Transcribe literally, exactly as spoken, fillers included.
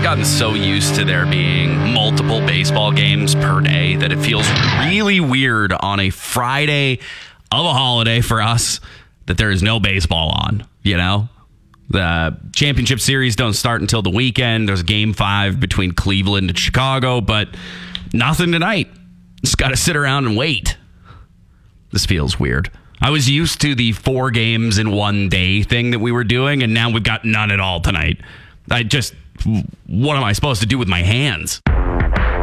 gotten so used to there being multiple baseball games per day that it feels really weird on a Friday of a holiday for us that there is no baseball on, you know? The championship series don't start until the weekend. There's game five between Cleveland and Chicago, but nothing tonight. Just got to sit around and wait. This feels weird. I was used to the four games in one day thing that we were doing, and now we've got none at all tonight. I just, what am I supposed to do with my hands?